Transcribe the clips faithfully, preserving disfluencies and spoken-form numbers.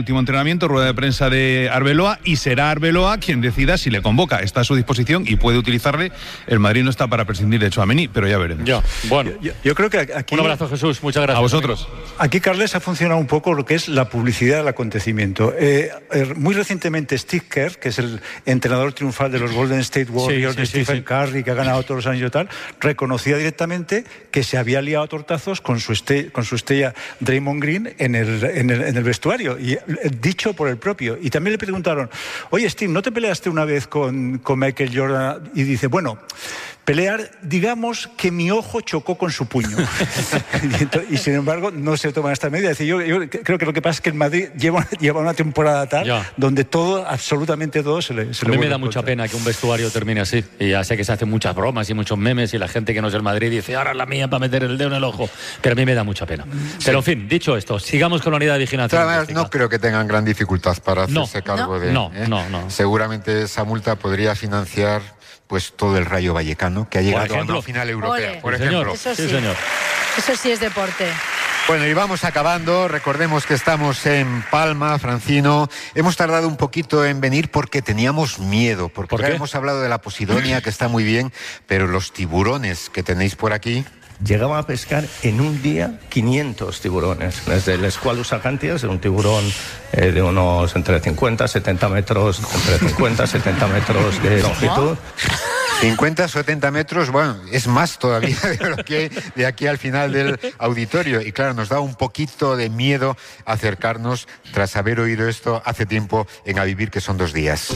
último entrenamiento, rueda de prensa de Arbeloa, y será Arbeloa quien decida si le convoca. Está a su disposición y puede utilizarle. El Madrid no está para prescindir de Tchouaméni, pero ya veremos. Ya, bueno. Yo, yo creo que aquí... Un abrazo, Jesús. Muchas gracias. A vosotros. Aquí, Carles, ha funcionado un poco lo que es la publicidad del acontecimiento. Eh, eh, muy recientemente, Steve Kerr, que es el entrenador triunfal de los Golden State Warriors, sí, sí, de Stephen sí, sí. Curry, que ha ganado todos los años y tal, reconocía directamente que se había liado a tortazos con su, este, con su estrella Draymond Green en el, en, el, en el vestuario, y eh, dicho por el propio. Y también le preguntaron, oye, Steve, ¿no te peleaste una vez con, con Michael Jordan? Y dice, bueno, pelear, digamos que mi ojo chocó con su puño. y, entonces, y sin embargo, no se toman esta medida. Es decir, yo, yo creo que lo que pasa es que el Madrid lleva, lleva una temporada tal ya. donde todo, absolutamente todo se le se A mí le me da mucha contra. pena que un vestuario termine así. Y ya sé que se hacen muchas bromas y muchos memes y la gente que no es el Madrid dice, ahora es la mía para meter el dedo en el ojo. Pero a mí me da mucha pena. Sí. Pero en fin, dicho esto, sigamos con la unidad de vigilancia. Además, no creo que tengan gran dificultad para hacerse no. cargo no. de... No, ¿eh? no, no. Seguramente esa multa podría financiar pues todo el Rayo Vallecano, que ha llegado a una final europea, Ole. por Sí, ejemplo. señor. Eso sí. Sí, señor. Eso sí es deporte. Bueno, y vamos acabando. Recordemos que estamos en Palma, Francino. Hemos tardado un poquito en venir porque teníamos miedo, porque ¿Por ahora qué? hemos hablado de la Posidonia, que está muy bien, pero los tiburones que tenéis por aquí... Llegaba a pescar en un día quinientos tiburones, desde el Squalus acantias, un tiburón eh, de unos entre cincuenta, setenta metros, entre cincuenta, setenta metros de longitud. cincuenta, setenta metros, bueno, es más todavía de lo que hay de aquí al final del auditorio. Y claro, nos da un poquito de miedo acercarnos tras haber oído esto hace tiempo en A Vivir, que son dos días.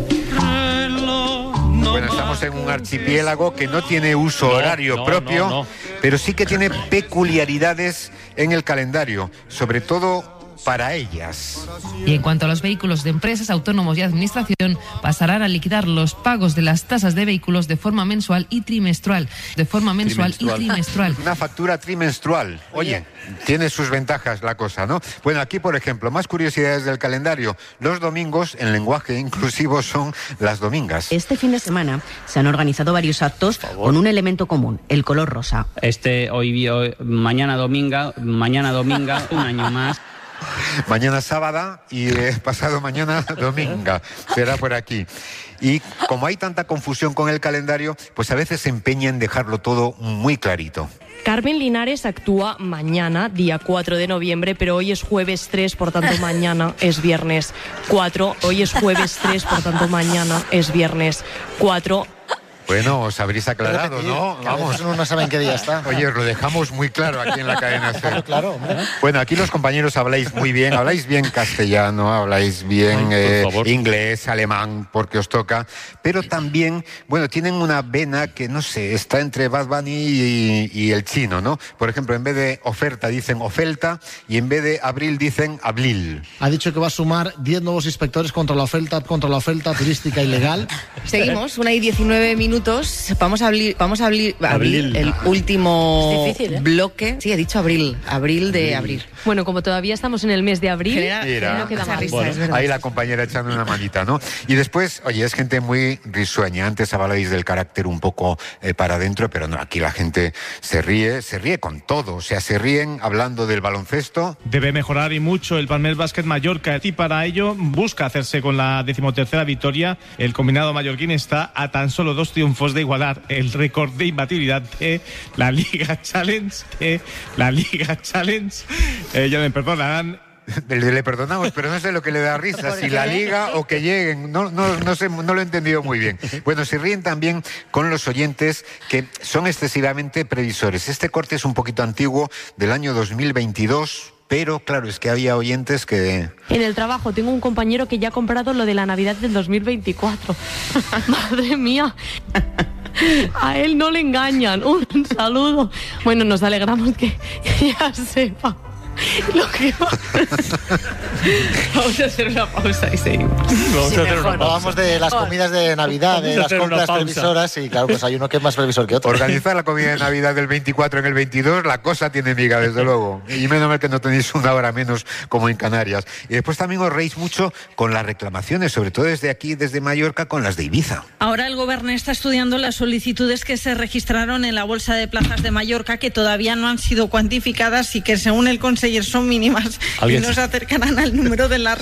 Bueno, estamos en un archipiélago que no tiene uso No, horario no, propio, no, no. pero sí que tiene peculiaridades en el calendario, sobre todo para ellas. Y en cuanto a los vehículos de empresas, autónomos y administración, pasarán a liquidar los pagos de las tasas de vehículos de forma mensual y trimestral. De forma mensual Trimestral. y trimestral. Una factura trimestrual. Oye, tiene sus ventajas la cosa, ¿no? Bueno, aquí, por ejemplo, más curiosidades del calendario. Los domingos, en lenguaje inclusivo, son las domingas. Este fin de semana se han organizado varios actos con un elemento común, el color rosa. Este hoy vio mañana dominga, mañana dominga, un año más. Mañana sábado y eh, pasado mañana dominga. Será por aquí. Y como hay tanta confusión con el calendario, pues a veces se empeña en dejarlo todo muy clarito. Carmen Linares actúa mañana, día cuatro de noviembre, pero hoy es jueves tres, por tanto mañana es viernes cuatro. Hoy es jueves tres, por tanto mañana es viernes cuatro. Bueno, os habréis aclarado, ¿no? Vamos. Uno no sabe en qué día está. Oye, os lo dejamos muy claro aquí en la cadena C. Claro, claro, hombre. Bueno, aquí los compañeros habláis muy bien, habláis bien castellano, habláis bien Ay, eh, por favor. inglés, alemán, porque os toca, pero también, bueno, tienen una vena que, no sé, está entre Bad Bunny y, y el chino, ¿no? Por ejemplo, en vez de oferta dicen ofelta y en vez de abril dicen abril. Ha dicho que va a sumar diez nuevos inspectores contra la oferta, contra la oferta turística ilegal. Seguimos, una y diecinueve minutos. Vamos a abrir, vamos a abrir, abrir Abril. el último Es difícil, ¿eh? bloque. Sí, he dicho abril, abril de abril. Bueno, como todavía estamos en el mes de abril, Genera- Mira. no queda mucha mal. risa, Bueno, es verdad. Ahí la compañera echando una manita, ¿no? Y después, oye, es gente muy risueña. Antes hablabais del carácter un poco eh, para adentro, pero no, aquí la gente se ríe, se ríe con todo. O sea, se ríen hablando del baloncesto. Debe mejorar y mucho el Palmers Basket Mallorca y para ello busca hacerse con la decimotercera victoria. El combinado mallorquín está a tan solo dos triunfos de igualar el récord de imbatibilidad de la Liga Challenge. De la Liga Challenge. Eh, ya me perdonarán. Le, le perdonamos, pero no sé lo que le da risa, si la liga o que lleguen, no, no, no sé, no lo he entendido muy bien. Bueno, se ríen también con los oyentes que son excesivamente previsores. Este corte es un poquito antiguo, del año dos mil veintidós, pero claro, es que había oyentes que... En el trabajo tengo un compañero que ya ha comprado lo de la Navidad del dos mil veinticuatro. Madre mía. A él no le engañan. Un saludo. Bueno, nos alegramos que ya sepa lo que va. Vamos a hacer una pausa y seguimos. Vamos Sí, a hacer mejor. una pausa. Hablamos de las comidas de Navidad, Vamos de a las hacer una compras pausa. previsoras y claro, pues hay uno que es más previsor que otro. Organizar la comida de Navidad del veinticuatro en el veintidós, la cosa tiene miga, desde luego. Y menos mal que no tenéis una hora menos como en Canarias. Y después también os reís mucho con las reclamaciones, sobre todo desde aquí, desde Mallorca, con las de Ibiza. Ahora el Gobierno está estudiando las solicitudes que se registraron en la Bolsa de Plazas de Mallorca, que todavía no han sido cuantificadas y que según el conseller son mínimas y ¿Alguien no se acercarán al número de las